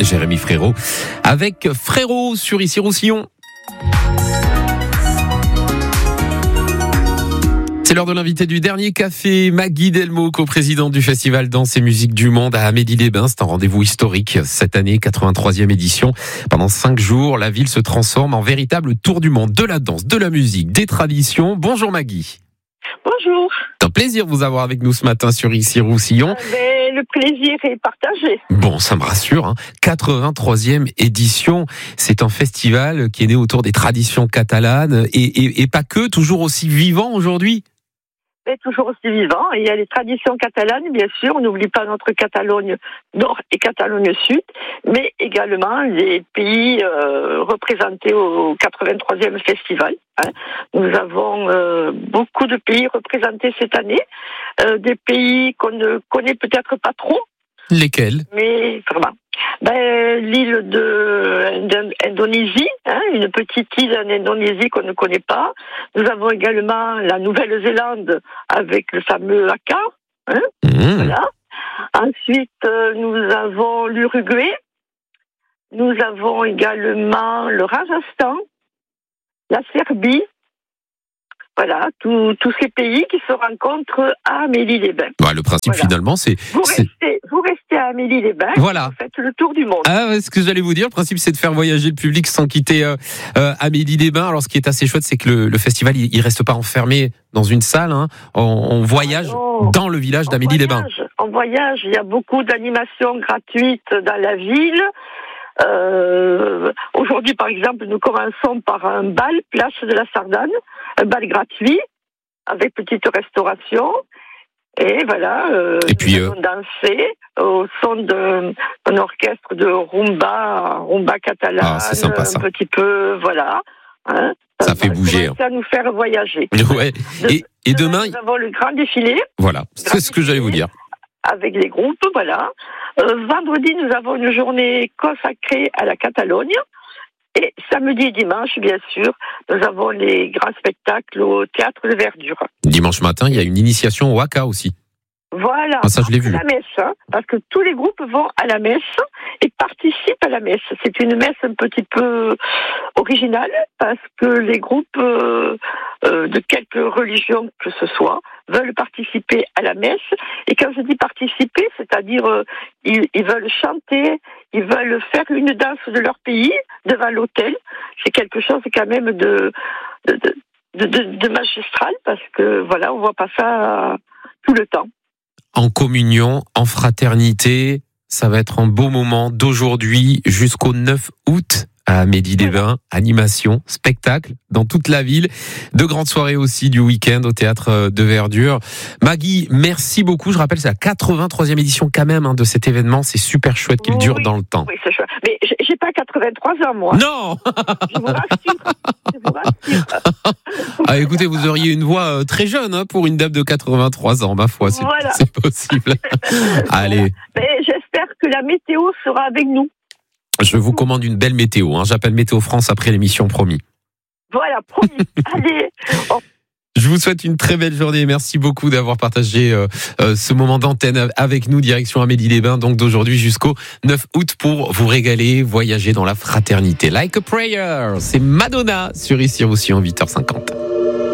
Jérémy Frérot, avec Frérot sur Ici Roussillon. C'est l'heure de l'invité du dernier café, Maggie Delmeau, coprésidente du Festival Danse et Musique du Monde à Amélie-les-Bains. C'est un rendez-vous historique cette année, 83e édition. Pendant 5 jours, la ville se transforme en véritable tour du monde de la danse, de la musique, des traditions. Bonjour Maggie. Bonjour. C'est un plaisir de vous avoir avec nous ce matin sur Ici Roussillon. Le plaisir est partagé. Bon, ça me rassure. 83e édition, c'est un festival qui est né autour des traditions catalanes et pas que, toujours aussi vivant aujourd'hui. Mais toujours aussi vivant. Il y a les traditions catalanes, bien sûr. On n'oublie pas notre Catalogne Nord et Catalogne Sud, mais également les pays représentés au 83e festival. Nous avons beaucoup de pays représentés cette année, des pays qu'on ne connaît peut-être pas trop. Lesquels ? Mais vraiment. L'île d'Indonésie, une petite île en Indonésie qu'on ne connaît pas. Nous avons également la Nouvelle-Zélande avec le fameux Aka. Voilà. Ensuite, nous avons l'Uruguay. Nous avons également le Rajasthan, la Serbie. Voilà, tous ces pays qui se rencontrent à Amélie-les-Bains. Le principe finalement, c'est... Vous restez à Amélie-les-Bains, voilà. Vous faites le tour du monde. Ce que j'allais vous dire, le principe c'est de faire voyager le public sans quitter Amélie-les-Bains. Alors ce qui est assez chouette, c'est que le festival, il reste pas enfermé dans une salle. On voyage dans le village d'Amélie-les-Bains. On voyage, il y a beaucoup d'animations gratuites dans la ville. Aujourd'hui, par exemple, nous commençons par un bal, place de la Sardane, un bal gratuit, avec petite restauration. Et voilà, et puis, nous allons danser au son d'un orchestre de rumba catalane, c'est sympa, ça. Un petit peu, voilà. Ça fait bouger. Ça nous faire voyager. Ouais. Et demain, nous avons le grand défilé. Voilà, c'est ce que j'allais vous dire. Avec les groupes, voilà. Vendredi, nous avons une journée consacrée à la Catalogne. Et samedi et dimanche, bien sûr, nous avons les grands spectacles au Théâtre de Verdure. Dimanche matin, il y a une initiation au Haka aussi. Voilà, ça je l'ai vu. La messe, parce que tous les groupes vont à la messe et participent à la messe. C'est une messe un petit peu originale, parce que les groupes de quelque religion que ce soit veulent participer à la messe. Et quand je dis participer, c'est-à-dire ils veulent chanter, ils veulent faire une danse de leur pays devant l'autel. C'est quelque chose quand même de magistral, parce que voilà, on voit pas ça tout le temps. En communion, en fraternité, ça va être un beau moment d'aujourd'hui jusqu'au 9 août à Amélie-les-Bains. Animation, spectacle dans toute la ville. De grandes soirées aussi du week-end au Théâtre de Verdure. Maggie, merci beaucoup. Je rappelle, c'est la 83e édition quand même de cet événement. C'est super chouette qu'il dure dans le temps. Oui, c'est chouette. Mais j'ai pas 83 ans, moi. Non. Je vous rassure. Écoutez, vous auriez une voix très jeune pour une dame de 83 ans, ma foi. C'est possible. Allez. Mais j'espère que la météo sera avec nous. Je vous commande une belle météo. J'appelle Météo France après l'émission, promis. Voilà, promis. Allez. Je vous souhaite une très belle journée. Merci beaucoup d'avoir partagé ce moment d'antenne avec nous, direction Amélie-les-Bains, donc d'aujourd'hui jusqu'au 9 août pour vous régaler, voyager dans la fraternité. Like a Prayer, c'est Madonna sur Ici Roussillon, 8h50.